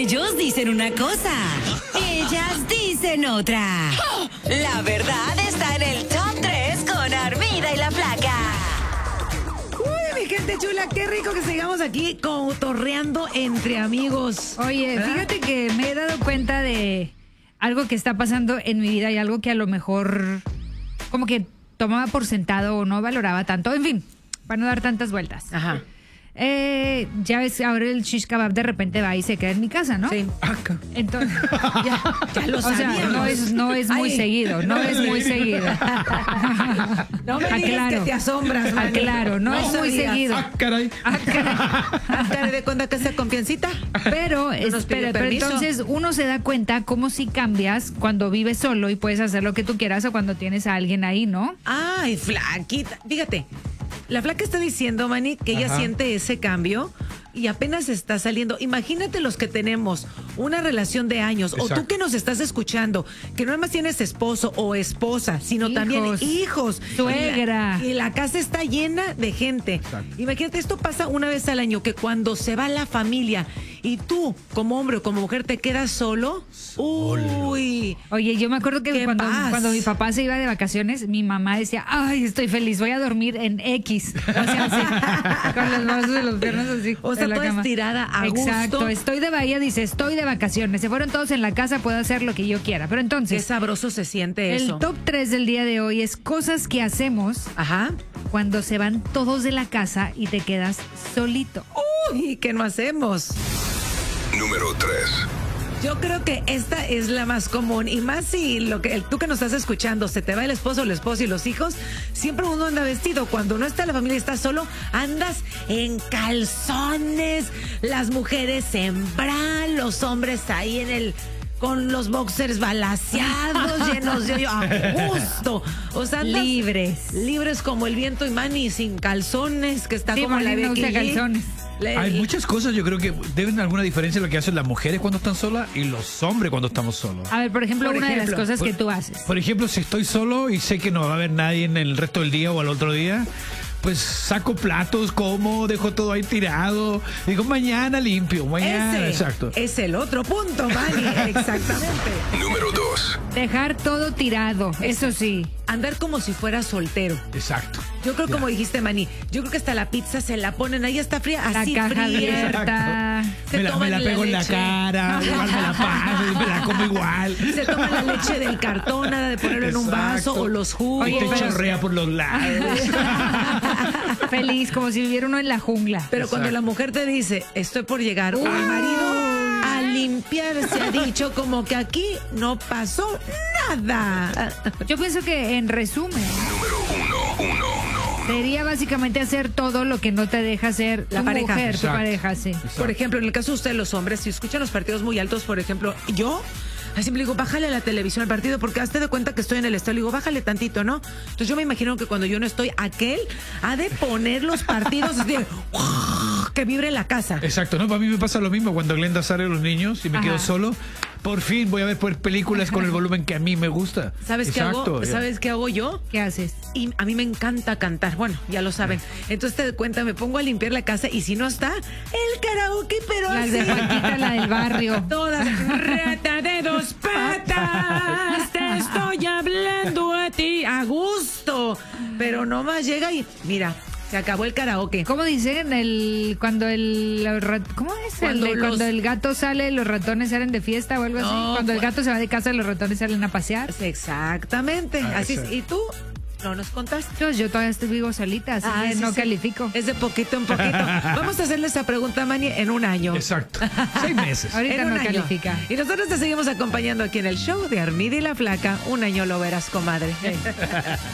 Ellos dicen una cosa, ellas dicen otra. La verdad está en el Top 3 con Armida y la Flaca. Uy, mi gente chula, qué rico que sigamos aquí cotorreando entre amigos. Oye, fíjate que me he dado cuenta de algo que está pasando en mi vida y algo que a lo mejor como que tomaba por sentado o no valoraba tanto. En fin, para no dar tantas vueltas. Ajá. Ya ves, ahora el shish kebab de repente va y se queda en mi casa, ¿no? Sí. Entonces, Ya lo o sea, sabíamos. no es muy Ay. seguido, no es muy seguido. No me digas que te asombras, Manny. Aclaro, no es muy sabías. seguido. Caray. Cara de cuenta que sea confiancita. Pero, nos pide pero permiso. entonces uno se da cuenta cómo si cambias cuando vives solo y puedes hacer lo que tú quieras o cuando tienes a alguien ahí, ¿no? Ay, flaquita. Fíjate, la flaca está diciendo, Manny, que ella siente ese cambio y apenas está saliendo. Imagínate los que tenemos una relación de años, o tú que nos estás escuchando, que no nada más tienes esposo o esposa, sino también hijos. Suegra. Y la casa está llena de gente. Exacto. Imagínate, esto pasa una vez al año, que cuando se va la familia y tú, como hombre o como mujer, te quedas solo. Uy. Oye, yo me acuerdo que ¡Qué paz! cuando mi papá se iba de vacaciones, mi mamá decía, ay, estoy feliz, voy a dormir en X. O sea, así, con los brazos de los piernas así. O sea, en la toda cama. estirada a gusto. Exacto, estoy de Bahía, dice, estoy de vacaciones. Se fueron todos en la casa, puedo hacer lo que yo quiera. Pero Qué entonces, sabroso se siente eso. el top 3 del día de hoy es cosas que hacemos Ajá. cuando se van todos de la casa y te quedas solito. Uy, ¿qué no hacemos? Número 3. Yo creo que esta es la más común, y más si tú que nos estás escuchando, se te va el esposo, la esposa y los hijos, siempre uno anda vestido. Cuando no está la familia, estás solo, andas en calzones, las mujeres en bra, los hombres ahí con los boxers balaseados, llenos de hoyo, a gusto. O sea, andas libres como el viento, y Manny sin calzones, que está Sí, como la Manny no Becky usa G. calzones. Hay muchas cosas, yo creo que deben alguna diferencia lo que hacen las mujeres cuando están solas y los hombres cuando estamos solos. A ver, por ejemplo, una de las cosas que tú haces. Por ejemplo, si estoy solo y sé que no va a haber nadie en el resto del día o al otro día, pues saco platos, como, dejo todo ahí tirado, digo mañana limpio, mañana, exacto. Es el otro punto, Manny, exactamente. Número 2. Dejar todo tirado, eso sí. Andar como si fuera soltero. Exacto. Yo creo, como dijiste, Manny, yo creo que hasta la pizza se la ponen, ahí está fría, La así caja fría. abierta. Se Me la toman pego en la leche. cara, igual me la paso y me la como igual. Se toma la leche del cartón, nada de ponerlo en un vaso, Exacto. o los jugos. Y te chorrea por los lados. Feliz, como si viviera uno en la jungla. Pero cuando la mujer te dice, estoy por llegar, o el marido a limpiar, se ha dicho como que aquí no pasó nada. Yo pienso que, en resumen, Número 1. sería básicamente hacer todo lo que no te deja hacer La tu pareja. mujer, tu Exacto. pareja, sí. Por ejemplo, en el caso de ustedes, los hombres, si escuchan los partidos muy altos, por ejemplo, yo siempre digo, bájale a la televisión al partido, porque hazte de cuenta que estoy en el estadio. Le digo, bájale tantito, ¿no? Entonces yo me imagino que cuando yo no estoy, aquel ha de poner los partidos así de, que vibre la casa. Exacto, ¿no? Para mí me pasa lo mismo cuando Glenda sale a los niños y me quedo solo. Por fin voy a ver películas con el volumen que a mí me gusta. ¿Sabes qué hago? ¿Sabes qué hago yo? ¿Qué haces? Y a mí me encanta cantar. Bueno, ya lo saben. Entonces te das cuenta, me pongo a limpiar la casa y si no está, el karaoke, pero Las así. de Paquita, la del barrio. Todas. Rata de dos patas, te estoy hablando a ti. A gusto. Pero nomás llega y mira, se acabó el karaoke. ¿Cómo dicen? ¿Cómo es? Cuando el gato sale, los ratones salen de fiesta o algo así. No, Cuando el gato se va de casa, los ratones salen a pasear. Exactamente. Así es. exacto. ¿Y tú? No nos contaste. Entonces, yo todavía vivo solita, así que sí, no sí. califico. Es de poquito en poquito. Vamos a hacerle esa pregunta, Manny, en un año. Exacto. 6 meses. Ahorita En un no año. califica. Y nosotros te seguimos acompañando aquí en el show de Armida y la Flaca. Un año lo verás, comadre.